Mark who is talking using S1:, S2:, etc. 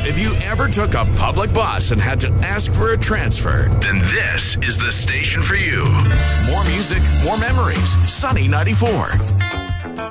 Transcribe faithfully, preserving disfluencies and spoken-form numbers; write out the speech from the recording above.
S1: If you ever took a public bus and had to ask for a transfer, then this is the station for you. More music, more memories. Sunny ninety-four.